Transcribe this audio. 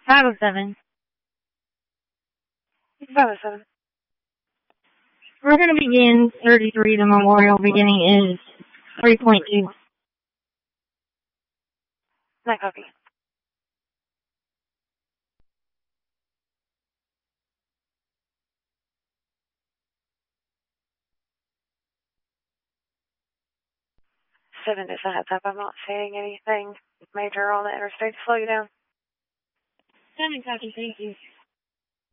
507. 507. We're going to begin 33. The memorial beginning is 3.2. Not copy. Seven, just a heads up. I'm not seeing anything major on the interstate. Slow you down. 7 copy, thank you.